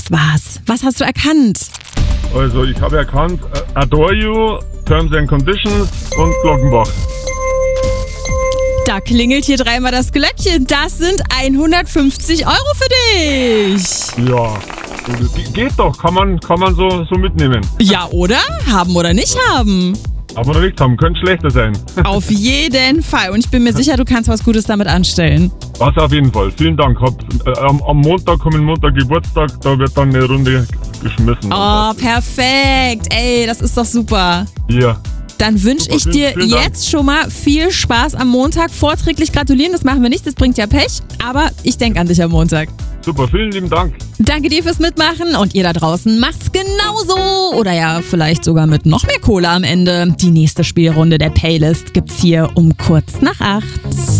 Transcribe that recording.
Was war's? Was hast du erkannt? Also ich habe erkannt, Adore You, Terms and Conditions und Glockenbach. Da klingelt hier dreimal das Glöckchen. Das sind 150 Euro für dich. Ja, geht doch, kann man so mitnehmen. Ja, oder? Haben oder nicht haben. Aber noch nichts haben, könnte schlechter sein. Auf jeden Fall. Und ich bin mir sicher, du kannst was Gutes damit anstellen. Was auf jeden Fall. Vielen Dank. Am Montag, kommenden Montag Geburtstag, da wird dann eine Runde geschmissen. Oh, perfekt. Ey, das ist doch super. Ja. Dann wünsche ich dir jetzt schon mal viel Spaß am Montag. Vorträglich gratulieren, das machen wir nicht, das bringt ja Pech. Aber ich denke an dich am Montag. Super, vielen lieben Dank. Danke dir fürs Mitmachen und ihr da draußen macht's genauso. Oder ja, vielleicht sogar mit noch mehr Kohle am Ende. Die nächste Spielrunde der Playlist gibt's hier um kurz nach 8.